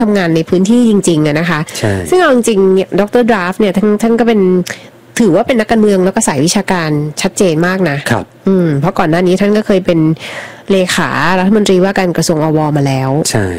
ทำงานในพื้นที่จริงๆนะคะซึ่งเอาจริงๆดร.ดราฟเนี่ยท่านก็เป็นถือว่าเป็นนักการเมืองแล้วก็สายวิชาการชัดเจนมากนะครับเพราะก่อนหน้านี้ท่านก็เคยเป็นเลขารัฐมนตรีว่าการกระทรวงอว.มาแล้วใช่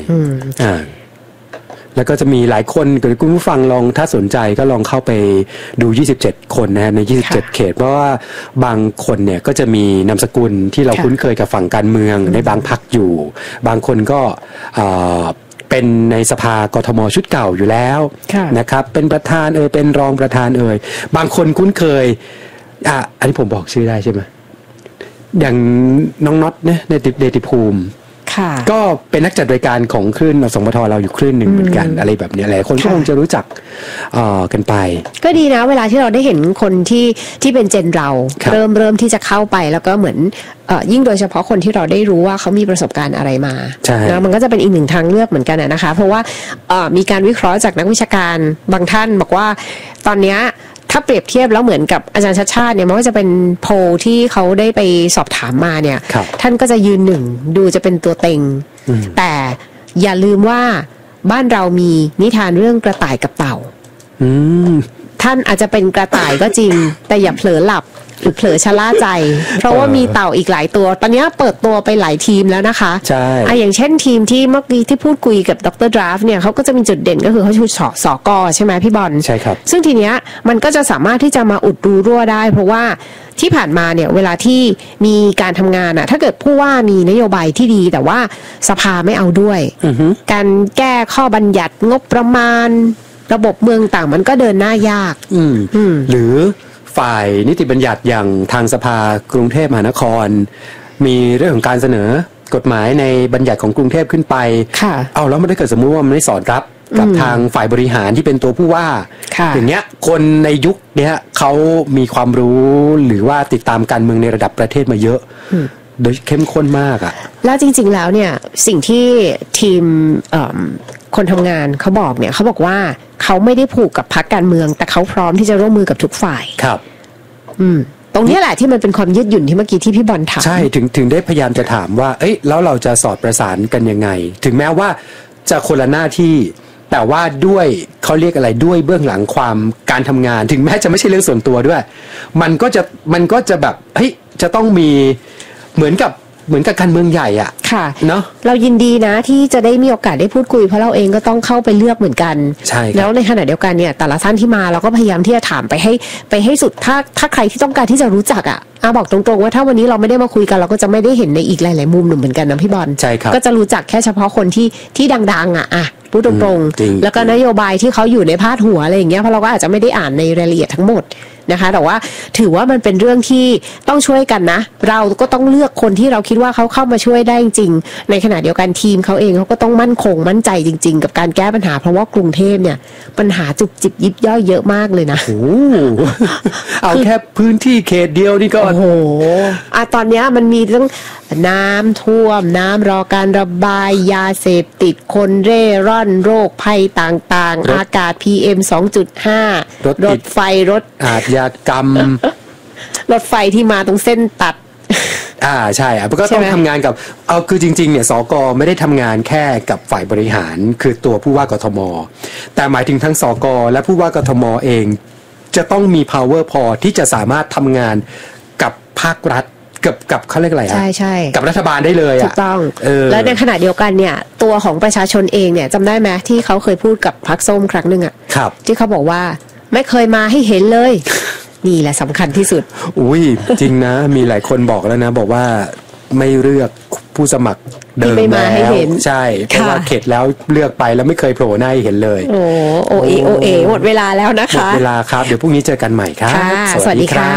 แล้วก็จะมีหลายคนคุณผู้ฟังลองถ้าสนใจก็ลองเข้าไปดู27คนนะใน27เขตเพราะว่าบางคนเนี่ยก็จะมีนามสกุลที่เราคุ้นเคยกับฝั่งการเมืองในบางพรรคอยู่บางคนก็เป็นในสภากทมชุดเก่าอยู่แล้วนะครับเป็นประธานเป็นรองประธานบางคนคุ้นเคยอันนี้ผมบอกชื่อได้ใช่ไหมอย่างน้องน็อตเนี่ยในเดติภูมิก็เป็นนักจัดรายการของคลื่นสมทเราอยู่คลื่นหนึ่งเหมือนกันอะไรแบบนี้หลายคนก็คงจะรู้จักกันไปก็ดีนะเวลาที่เราได้เห็นคนที่เป็นเจนเราเริ่มที่จะเข้าไปแล้วก็เหมือนยิ่งโดยเฉพาะคนที่เราได้รู้ว่าเขามีประสบการณ์อะไรมาแล้วมันก็จะเป็นอีกหนึ่งทางเลือกเหมือนกันนะคะเพราะว่ามีการวิเคราะห์จากนักวิชาการบางท่านบอกว่าตอนนี้ถ้าเปรียบเทียบแล้วเหมือนกับอาจารย์ชัชชาติเนี่ยมันก็จะเป็นโพลที่เขาได้ไปสอบถามมาเนี่ยท่านก็จะยืนหนึ่งดูจะเป็นตัวเต็งแต่อย่าลืมว่าบ้านเรามีนิทานเรื่องกระต่ายกับเต่าท่านอาจจะเป็นกระต่ายก็จริงแต่อย่าเผลอหลับหรือเผลอชะล่าใจเพราะว่ามีเต่าอีกหลายตัวตอนนี้เปิดตัวไปหลายทีมแล้วนะคะใช่อย่างเช่นทีมที่เมื่อกี้ที่พูดคุยกับดร.ดราฟเนี่ยเขาก็จะมีจุดเด่นก็คือเขาชูสกใช่ไหมพี่บอลใช่ครับซึ่งทีเนี้ยมันก็จะสามารถที่จะมาอุดรูรั่วได้เพราะว่าที่ผ่านมาเนี่ยเวลาที่มีการทำงานถ้าเกิดผู้ว่ามีนโยบายที่ดีแต่ว่าสภาไม่เอาด้วยการแก้ข้อบัญญัติงบประมาณระบบเมืองต่างมันก็เดินหน้ายากหรือฝ่ายนิติบัญญัติอย่างทางสภากรุงเทพมหานครมีเรื่องของการเสนอกฎหมายในบัญญัติของกรุงเทพขึ้นไปเอาแล้วมันได้เกิดสมมุติว่ามันไม่สอดรับกับทางฝ่ายบริหารที่เป็นตัวผู้ว่าอย่างเงี้ยคนในยุคเนี้ยเขามีความรู้หรือว่าติดตามการเมืองในระดับประเทศมาเยอะโดยเข้มข้นมากแล้วจริงๆแล้วเนี่ยสิ่งที่ทีมคนทำงานเขาบอกเนี่ยเขาบอกว่าเขาไม่ได้ผูกกับพรรคการเมืองแต่เขาพร้อมที่จะร่วมมือกับทุกฝ่ายครับตรงนี้แหละที่มันเป็นความยืดหยุ่นที่เมื่อกี้ที่พี่บอลถามใช่ถึงได้พยายามจะถามว่าแล้วเราจะสอดประสานกันยังไงถึงแม้ว่าจะคนละหน้าที่แต่ว่าด้วยเขาเรียกอะไรด้วยเบื้องหลังความการทำงานถึงแม้จะไม่ใช่เรื่องส่วนตัวด้วยมันก็จะแบบจะต้องมีเหมือนกับการเมืองใหญ่ค่ะเนาะเรายินดีนะที่จะได้มีโอกาสได้พูดคุยเพราะเราเองก็ต้องเข้าไปเลือกเหมือนกันใช่แล้วในขณะเดียวกันเนี่ยแต่ละท่านที่มาเราก็พยายามที่จะถามไปให้สุดถ้าใครที่ต้องการที่จะรู้จักบอกตรงๆว่าถ้าวันนี้เราไม่ได้มาคุยกันเราก็จะไม่ได้เห็นในอีกหลายๆมุมเหมือนกันนะพี่บอลใช่ครับก็จะรู้จักแค่เฉพาะคนที่ดังพูดตรงๆแล้วก็นโยบายที่เขาอยู่ในพาดหัวอะไรอย่างเงี้ยเพราะเราก็อาจจะไม่ได้อ่านในรายละเอียดทั้งหมดนะคะแต่ว่าถือว่ามันเป็นเรื่องที่ต้องช่วยกันนะเราก็ต้องเลือกคนที่เราคิดว่าเขาเข้ามาช่วยได้จริงในขณะเดียวกันทีมเขาเองเขาก็ต้องมั่นคงมั่นใจจริงๆกับการแก้ปัญหาเพราะว่ากรุงเทพเนี่ยปัญหาจุกจิบยิบย่อยเยอะมากเลยนะเอาแค่พื้นที่เขตเดียวนี่ก็โอ้โหตอนนี้มันมีทั้งน้ำท่วมน้ำรอการระบายยาเสพติดคนเร่ร่อนโรคภัยต่างๆอากาศ PM 2.5 รถไฟรถอาชญากรรมรถไฟที่มาตรงเส้นตัดใช่ก็ต้องทำงานกับคือจริงๆเนี่ยสก.ไม่ได้ทำงานแค่กับฝ่ายบริหารคือตัวผู้ว่ากทมแต่หมายถึงทั้งสก.และผู้ว่ากทมเองจะต้องมี power พอที่จะสามารถทำงานกับภาครัฐกับเขาเรียกอะไรใช่กับรัฐบาลได้เลยถูกต้องแล้วในขณะเดียวกันเนี่ยตัวของประชาชนเองเนี่ยจำได้ไหมที่เขาเคยพูดกับพรรคส้มครั้งหนึ่งที่เขาบอกว่าไม่เคยมาให้เห็นเลยนี่แหละสำคัญที่สุดอุ้ยจริงนะมีหลายคนบอกแล้วนะบอกว่าไม่เลือกผู้สมัครเดิมแล้วใช่เพราะว่าเข็ดแล้วเลือกไปแล้วไม่เคยโผล่หน้าให้เห็นเลยโอเอหมดเวลาแล้วนะคะหมดเวลาครับเดี๋ยวพรุ่งนี้เจอกันใหม่ครับสวัสดีครับ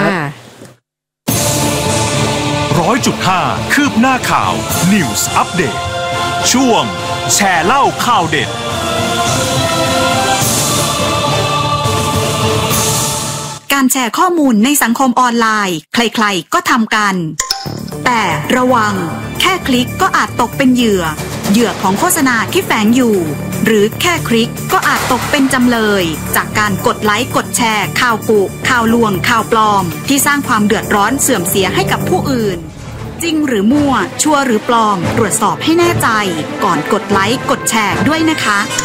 100.5 คืบหน้าข่าว News Update ช่วงแชร์เล่าข่าวเด็ดการแชร์ข้อมูลในสังคมออนไลน์ใครๆก็ทำกันแต่ระวังแค่คลิกก็อาจตกเป็นเหยื่อของโฆษณาที่แฝงอยู่หรือแค่คลิกก็อาจตกเป็นจำเลยจากการกดไลค์กดแชร์ข่าวกุข่าวลวงข่าวปลอมที่สร้างความเดือดร้อนเสื่อมเสียให้กับผู้อื่นจริงหรือมั่วชัวร์หรือปลอมตรวจสอบให้แน่ใจก่อนกดไลค์กดแชร์ด้วยนะคะ